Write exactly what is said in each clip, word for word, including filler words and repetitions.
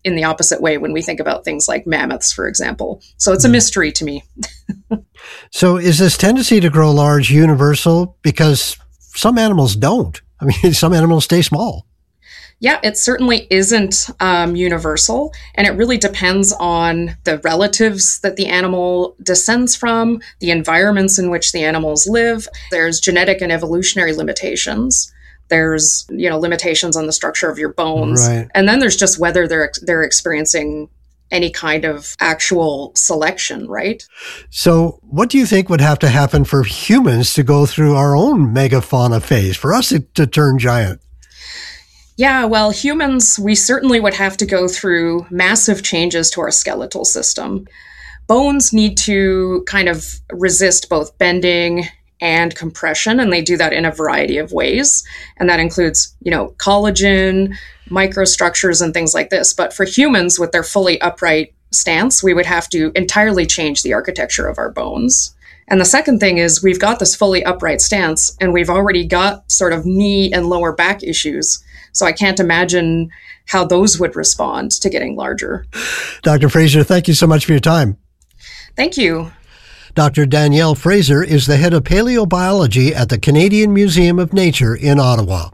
in the opposite way when we think about things like mammoths, for example. So it's a mystery to me. So is this tendency to grow large universal? Because some animals don't. I mean, some animals stay small. Yeah, it certainly isn't um, universal, and it really depends on the relatives that the animal descends from, the environments in which the animals live. There's genetic and evolutionary limitations. There's, you know, limitations on the structure of your bones. Right. And then there's just whether they're they're experiencing any kind of actual selection, right? So what do you think would have to happen for humans to go through our own megafauna phase, for us to, to turn giant? Yeah, well, humans, we certainly would have to go through massive changes to our skeletal system. Bones need to kind of resist both bending and compression, and they do that in a variety of ways. And that includes, you know, collagen, microstructures, and things like this. But for humans, with their fully upright stance, we would have to entirely change the architecture of our bones. And the second thing is we've got this fully upright stance, and we've already got sort of knee and lower back issues. So I can't imagine how those would respond to getting larger. Doctor Fraser, thank you so much for your time. Thank you. Doctor Danielle Fraser is the head of paleobiology at the Canadian Museum of Nature in Ottawa.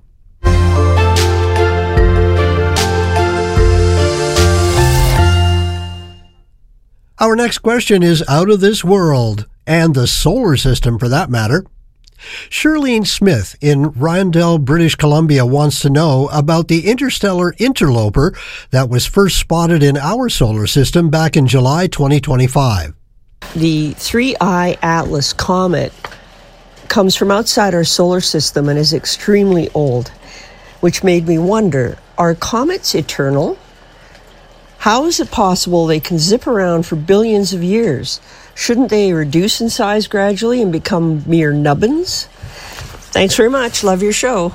Our next question is out of this world, and the solar system for that matter. Shirlene Smith in Rindell, British Columbia wants to know about the interstellar interloper that was first spotted in our solar system back in July twenty twenty-five. The three I Atlas comet comes from outside our solar system and is extremely old, which made me wonder, are comets eternal? How is it possible they can zip around for billions of years? Shouldn't they reduce in size gradually and become mere nubbins? Thanks very much. Love your show.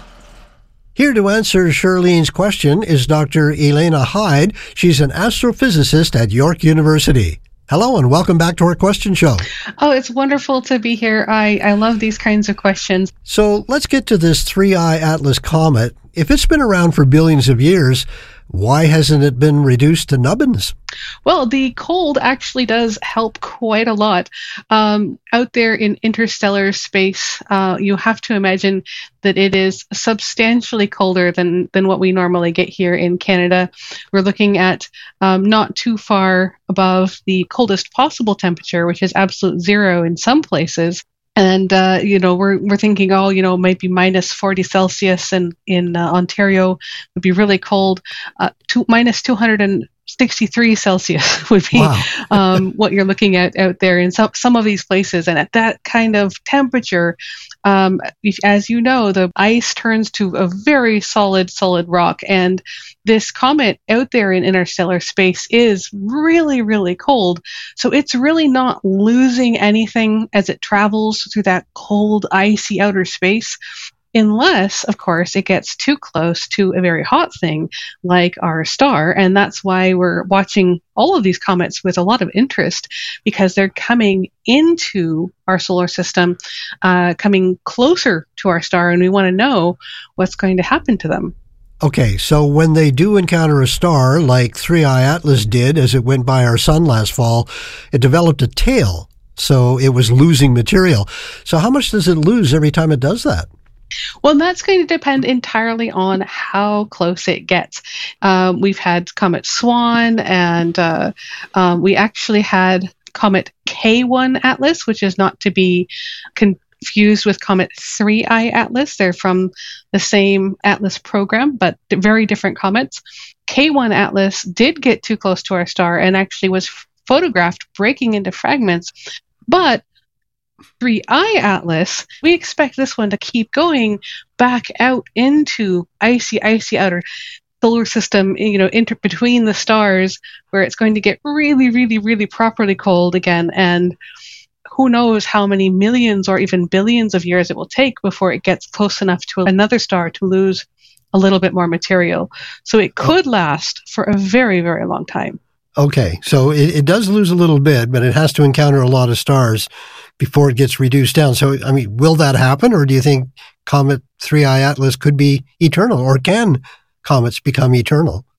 Here to answer Shirlene's question is Doctor Elena Hyde. She's an astrophysicist at York University. Hello and welcome back to our question show. Oh, it's wonderful to be here. I, I love these kinds of questions. So let's get to this three I Atlas comet. If it's been around for billions of years, why hasn't it been reduced to nubbins? Well, the cold actually does help quite a lot. Um, out there in interstellar space, uh, you have to imagine that it is substantially colder than, than what we normally get here in Canada. We're looking at um, not too far above the coldest possible temperature, which is absolute zero in some places. And, uh, you know, we're we're thinking, oh, you know, maybe minus forty Celsius and in uh, Ontario would be really cold. Uh, two, minus two hundred sixty-three Celsius would be wow. um, what you're looking at out there in some, some of these places. And at that kind of temperature, um, if, as you know, the ice turns to a very solid, solid rock. And this comet out there in interstellar space is really, really cold. So it's really not losing anything as it travels through that cold, icy outer space. Unless, of course, it gets too close to a very hot thing like our star. And that's why we're watching all of these comets with a lot of interest, because they're coming into our solar system, uh, coming closer to our star, and we want to know what's going to happen to them. Okay, so when they do encounter a star, like three I Atlas did as it went by our sun last fall, it developed a tail, so it was losing material. So how much does it lose every time it does that? Well, that's going to depend entirely on how close it gets. Um, we've had Comet Swan, and uh, um, we actually had Comet K one Atlas, which is not to be confused with Comet three I Atlas. They're from the same Atlas program, but very different comets. K one Atlas did get too close to our star and actually was photographed breaking into fragments, but three I Atlas, we expect this one to keep going back out into icy, icy outer solar system, you know, inter- between the stars, where it's going to get really, really, really properly cold again. And who knows how many millions or even billions of years it will take before it gets close enough to another star to lose a little bit more material. So it could last for a very, very long time. Okay, so it, it does lose a little bit, but it has to encounter a lot of stars before it gets reduced down. So, I mean, will that happen, or do you think Comet three I Atlas could be eternal, or can comets become eternal?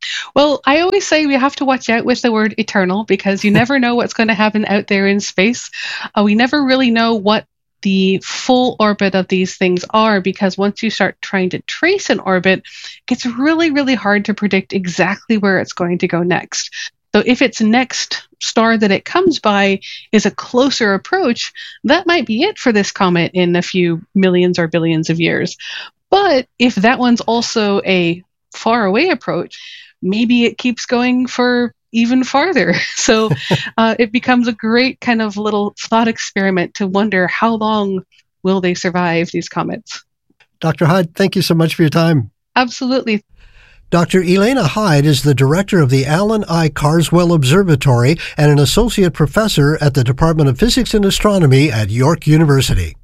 Well, I always say we have to watch out with the word eternal because you never know what's going to happen out there in space. Uh, we never really know what the full orbit of these things are, because once you start trying to trace an orbit, it gets really, really hard to predict exactly where it's going to go next. So if its next star that it comes by is a closer approach, that might be it for this comet in a few millions or billions of years. But if that one's also a far away approach, maybe it keeps going for even farther. So uh, it becomes a great kind of little thought experiment to wonder how long will they survive, these comets. Doctor Hyde, thank you so much for your time. Absolutely. Doctor Elena Hyde is the director of the Alan I. Carswell Observatory and an associate professor at the Department of Physics and Astronomy at York University.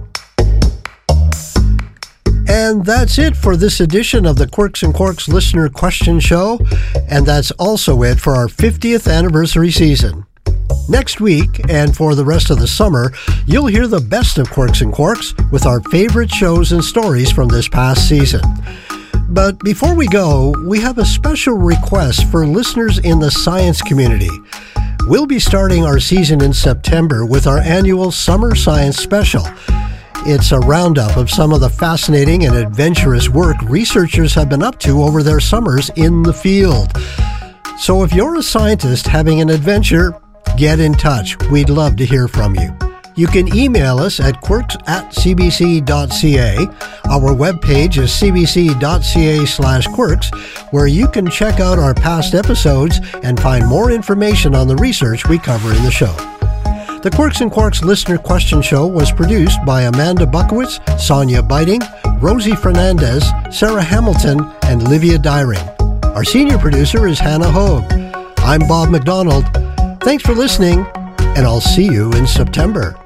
And that's it for this edition of the Quirks and Quarks Listener Question Show. And that's also it for our fiftieth anniversary season. Next week, and for the rest of the summer, you'll hear the best of Quirks and Quarks with our favorite shows and stories from this past season. But before we go, we have a special request for listeners in the science community. We'll be starting our season in September with our annual Summer Science Special. It's a roundup of some of the fascinating and adventurous work researchers have been up to over their summers in the field. So if you're a scientist having an adventure, get in touch. We'd love to hear from you. You can email us at quirks at cbc.ca. Our webpage is cbc.ca slash quirks, where you can check out our past episodes and find more information on the research we cover in the show. The Quirks and Quarks Listener Question Show was produced by Amanda Buckowitz, Sonia Biting, Rosie Fernandez, Sarah Hamilton, and Livia Dyring. Our senior producer is Hannah Hogue. I'm Bob McDonald. Thanks for listening, and I'll see you in September.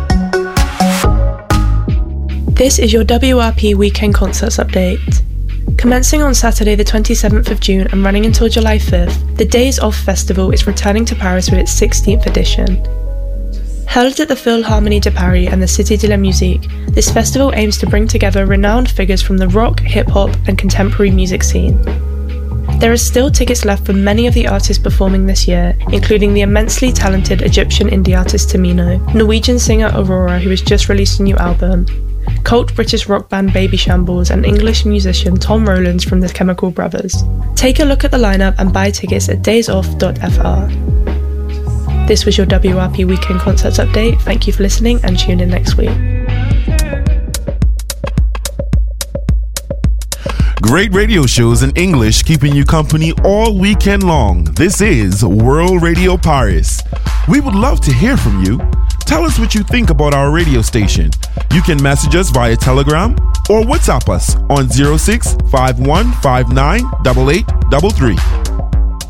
This is your W R P Weekend Concerts Update. Commencing on Saturday the twenty-seventh of June and running until July fifth, the Days Off Festival is returning to Paris with its sixteenth edition. Held at the Philharmonie de Paris and the Cité de la Musique, this festival aims to bring together renowned figures from the rock, hip-hop and contemporary music scene. There are still tickets left for many of the artists performing this year, including the immensely talented Egyptian indie artist Tamino, Norwegian singer Aurora, who has just released a new album, cult British rock band Baby Shambles, and English musician Tom Rowlands from the Chemical Brothers. Take a look at the lineup and buy tickets at days off dot f r. This was your W R P Weekend Concerts Update. Thank you for listening and tune in next week. Great radio shows in English keeping you company all weekend long. This is World Radio Paris. We would love to hear from you. Tell us what you think about our radio station. You can message us via Telegram or WhatsApp us on zero six five one five nine eight eight three three.